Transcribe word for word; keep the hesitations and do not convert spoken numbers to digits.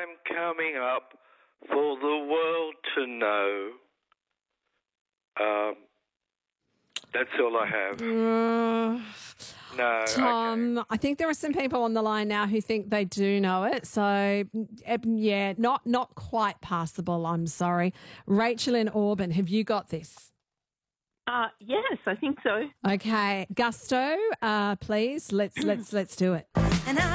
time coming up for the world to know. Um, that's all I have. Uh, No, Tom, okay. I think there are some people on the line now who think they do know it. So, eh, yeah, not not quite passable. I'm sorry. Rachel in Auburn, have you got this? Uh, yes, I think so. Okay, Gusto, uh, please let's let's let's do it. And I